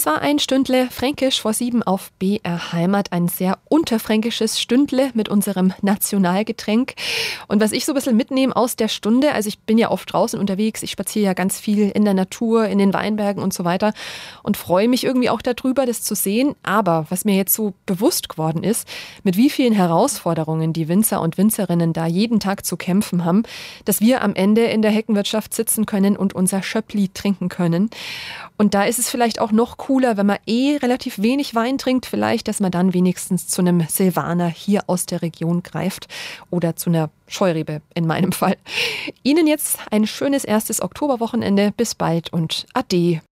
war ein Stündle Fränkisch vor 7 auf BR Heimat. Ein sehr unterfränkisches Stündle mit unserem Nationalgetränk. Und was ich so ein bisschen mitnehme aus der Stunde, also ich bin ja oft draußen unterwegs, ich spaziere ja ganz viel in der Natur, in den Weinbergen und so weiter und freue mich irgendwie auch darüber, das zu sehen. Aber was mir jetzt so bewusst geworden ist, mit wie vielen Herausforderungen die Winzer und Winzerinnen da jeden Tag zu kämpfen haben, dass wir am Ende in der Heckenwirtschaft sitzen können und unser Schöppli trinken können. Und da ist es vielleicht auch noch cooler, wenn man relativ wenig Wein trinkt, vielleicht, dass man dann wenigstens zu einem Silvaner hier aus der Region greift oder zu einer Scheurebe in meinem Fall. Ihnen jetzt ein schönes erstes Oktoberwochenende. Bis bald und Ade.